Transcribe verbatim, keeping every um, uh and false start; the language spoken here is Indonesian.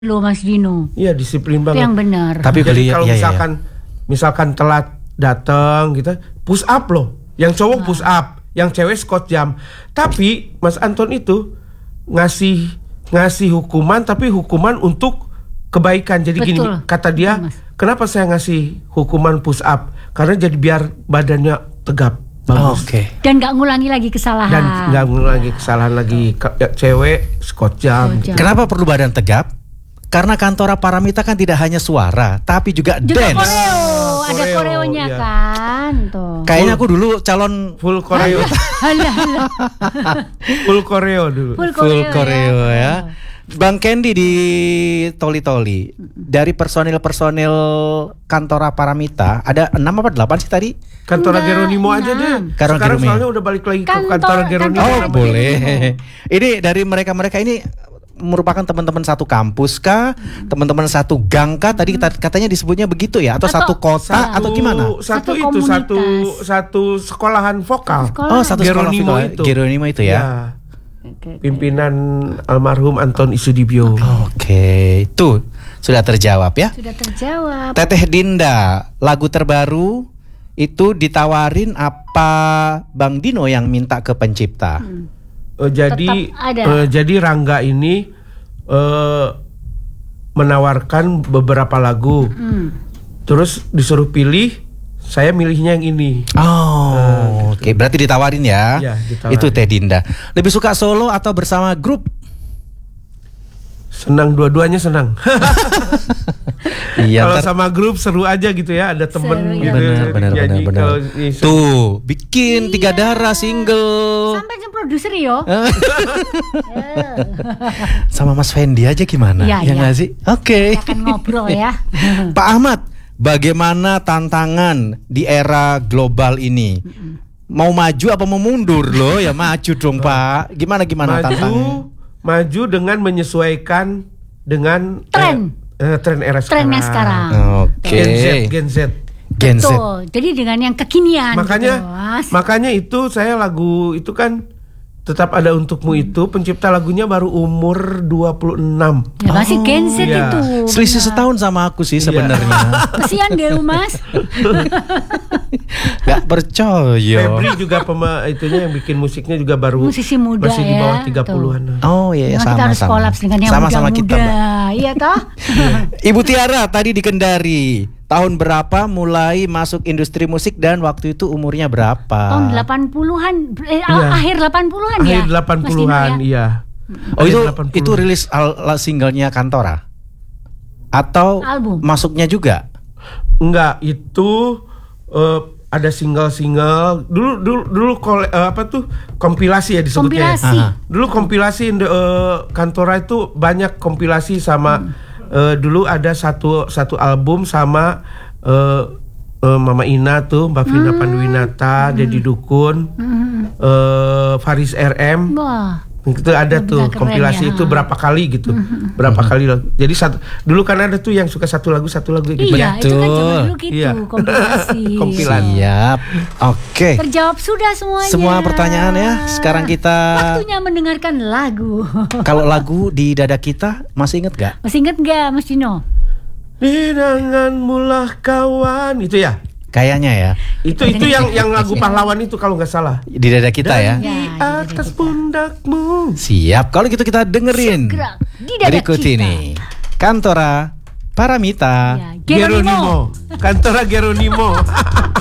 Loh Mas Dino. Iya, disiplin banget. Itu yang benar. Tapi jadi kalau iya, misalkan iya. misalkan telat datang gitu, push up loh. Yang cowok push up, yang cewek squat jam. Tapi Mas Anton itu ngasih ngasih hukuman, tapi hukuman untuk kebaikan. Jadi Betul. gini, kata dia, Betul, kenapa saya ngasih hukuman push up? Karena jadi biar badannya tegap. Oh, Bagus. Oke. Okay. Dan nggak ngulangi lagi kesalahan. Dan nggak ngulangi kesalahan lagi. Ke- ya, cewek squat jam. Squat jam. Kenapa perlu badan tegap? Karena Kantora Paramita kan tidak hanya suara, tapi juga, Juga dance. koreo, ada Koreo, koreonya iya. kan tuh. Kayaknya aku dulu calon Full koreo. Halah, halah. Full koreo dulu. Full full koreo, koreo ya. ya. Bang Candy di Toli Toli, dari personil-personil Kantora Paramita ada enam apa delapan sih tadi? Kantor Enggak, Geronimo aja deh. enam. Kantor Sekarang Geronimo. soalnya udah balik lagi ke Kantor- kantor Geronimo. kantor Oh Geronimo. boleh. Ini dari mereka-mereka ini merupakan teman-teman satu kampus kah? Teman-teman satu gang kah? Tadi kita- katanya disebutnya begitu ya? Atau, Atau- satu kota Satu- atau gimana? Satu, Satu itu satu komunitas. satu sekolahan vokal. Sekolah. Oh satu sekolah Geronimo vokal. itu. Geronimo itu ya. Oke, oke. Pimpinan almarhum Anton Isudibyo. Oke, tuh sudah terjawab ya. Sudah terjawab. Teteh Dinda, lagu terbaru itu ditawarin apa Bang Dino yang minta ke pencipta? Hmm. Eh, jadi Tetap ada. eh, jadi Rangga ini eh, menawarkan beberapa lagu. Hmm. Terus disuruh pilih, saya milihnya yang ini. Oh, oke, berarti ditawarin ya. Iya, ditawarin. Itu Teh Dinda. Lebih suka solo atau bersama grup? Senang, dua-duanya senang. Iya, Kalau ntar- sama grup seru aja gitu ya, ada temen Seru, gitu. iya. benar benar benar nyanyi. benar. Kalau ini- Tuh, bikin tiga Iya. darah single Sampai ke produser yo. sama Mas Fendi aja gimana? Iya, ya iya. nggak sih? Oke. Kita akan ngobrol ya. Pak Ahmad, bagaimana tantangan di era global ini? Mau maju apa mau mundur loh? Ya maju dong Pak. Gimana gimana tantangan? maju maju dengan menyesuaikan dengan Tren. eh, eh, tren era sekarang. Trennya sekarang. Oke. Gen Z, Gen Z. Gen Z. Betul. Jadi dengan yang kekinian Makanya gitu, Mas. makanya itu saya lagu itu kan tetap ada untukmu itu pencipta lagunya baru umur dua puluh enam. Ya masih Gen Z iya. itu. Selisih Benar. setahun sama aku sih Iya. sebenarnya. Kesian deh lu Mas. Gak percaya. Febri juga pema itunya yang bikin musiknya juga baru Musisi muda masih di bawah ya, tiga puluhan. Oh iya, Memang sama kita harus sama. kolaps dengan yang Sama-sama muda-muda. kita, Mbak. Iya toh? Ibu Tiara tadi di Kendari. Tahun berapa mulai masuk industri musik dan waktu itu umurnya berapa? Tahun delapan puluhan eh, Iya. akhir delapan puluhan ya. Akhir delapan Mas Dino puluhan, ya? iya. Oh itu Akhir delapan puluhan. itu rilis al- al- singlenya Kantora? Atau Album. masuknya juga? Enggak, itu eh, ada single-single. Dulu dulu dulu kole- eh, apa tuh? Kompilasi ya disebutnya. Kompilasi. Aha. Dulu kompilasi eh, Kantora itu banyak kompilasi sama eh, dulu ada satu satu album sama eh, eh, Mama Ina tuh, Mbak Vina Panduwinata, Dedi Dukun, eh, Faris R M. Wah. Itu ada Benar tuh keren kompilasi ya. itu berapa kali gitu. Berapa kali lagu. Jadi satu dulu kan ada tuh yang suka satu lagu satu lagu gitu. Iya, itu kan Betul. zaman dulu gitu, Iya. kompilasi. Kompilasi. Siap. Oke. Terjawab sudah semuanya. Semua pertanyaan ya. Sekarang kita Waktunya mendengarkan lagu. kalau lagu di dada kita masih inget gak? Masih inget gak Mas Dino? Denganmu lah kawan itu ya. Kayaknya ya. Itu itu yang yang lagu pahlawan itu kalau nggak salah. Di dada kita ya. Ya, Di di dada atas kita. pundakmu. Siap. Kalau gitu kita dengerin Segera di dada berikut kita. ini. Kantora Paramita. Ya, Geronimo. Geronimo. Kantora Geronimo.